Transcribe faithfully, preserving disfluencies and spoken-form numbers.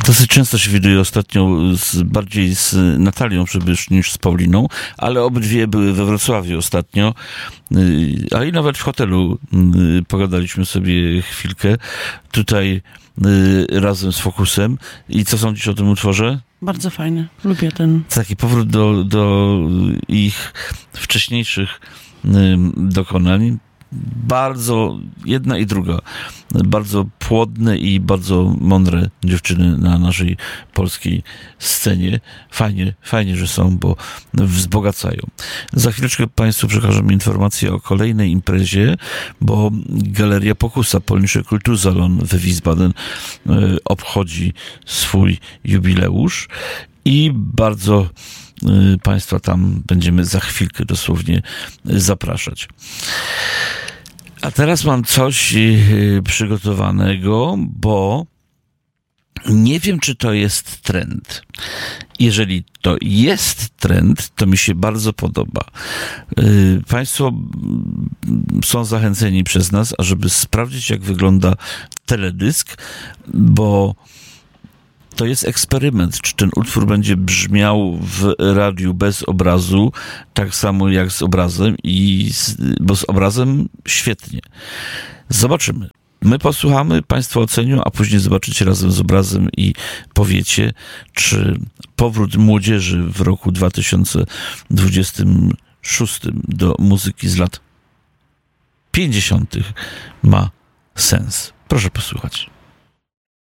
Dosyć często się widuję ostatnio z, bardziej z Natalią Przybysz niż z Pauliną, ale obydwie były we Wrocławiu ostatnio, a i nawet w hotelu pogadaliśmy sobie chwilkę tutaj razem z Focusem. I co sądzisz o tym utworze? Bardzo fajny. Lubię ten. Taki powrót do, do ich wcześniejszych dokonań. Bardzo, jedna i druga, bardzo płodne i bardzo mądre dziewczyny na naszej polskiej scenie. Fajnie, fajnie, że są, bo wzbogacają. Za chwileczkę Państwu przekażę informację o kolejnej imprezie, bo Galeria Pokusa, Polnische Kultursalon w Wiesbaden obchodzi swój jubileusz i bardzo Państwa tam będziemy za chwilkę dosłownie zapraszać. A teraz mam coś przygotowanego, bo nie wiem, czy to jest trend. Jeżeli to jest trend, to mi się bardzo podoba. Państwo są zachęceni przez nas, ażeby sprawdzić, jak wygląda teledysk, bo to jest eksperyment, czy ten utwór będzie brzmiał w radiu bez obrazu, tak samo jak z obrazem, i z, bo z obrazem świetnie. Zobaczymy. My posłuchamy, Państwo ocenią, a później zobaczycie razem z obrazem i powiecie, czy powrót młodzieży w roku dwa tysiące dwudziestym szóstym do muzyki z lat pięćdziesiątych ma sens. Proszę posłuchać.